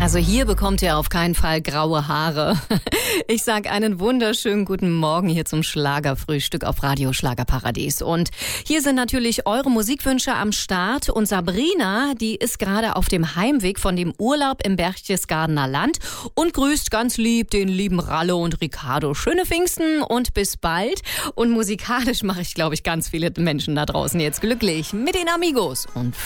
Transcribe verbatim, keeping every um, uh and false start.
Also hier bekommt ihr auf keinen Fall graue Haare. Ich sage einen wunderschönen guten Morgen hier zum Schlagerfrühstück auf Radio Schlagerparadies. Und hier sind natürlich eure Musikwünsche am Start. Und Sabrina, die ist gerade auf dem Heimweg von dem Urlaub im Berchtesgadener Land und grüßt ganz lieb den lieben Ralle und Ricardo. Schöne Pfingsten und bis bald. Und musikalisch mache ich, glaube ich, ganz viele Menschen da draußen jetzt glücklich mit den Amigos und